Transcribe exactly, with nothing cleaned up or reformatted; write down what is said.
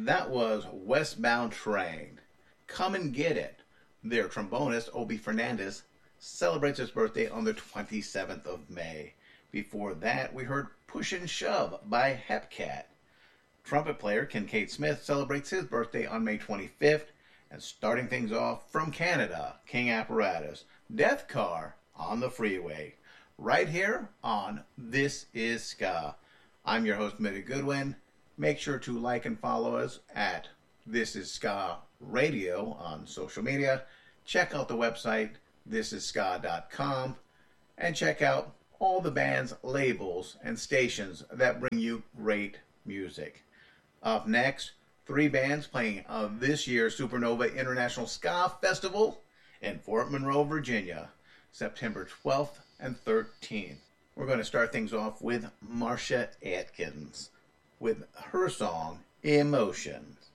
That was Westbound Train. Come and Get It. Their trombonist, Obi Fernandez, celebrates his birthday on the twenty-seventh of May. Before that, we heard Push and Shove by Hepcat. Trumpet player Kincaid Smith celebrates his birthday on May twenty-fifth. And starting things off from Canada, King Apparatus, Death Car on the Freeway. Right here on This Is Ska. I'm your host, Mitty Goodwin. Make sure to like and follow us at This Is Ska Radio on social media. Check out the website, this is ska dot com. And check out all the band's labels and stations that bring you great music. Up next, three bands playing uh, this year's Supernova International Ska Festival in Fort Monroe, Virginia, September twelfth and thirteenth. We're going to start things off with Marsha Atkins with her song, Emotions.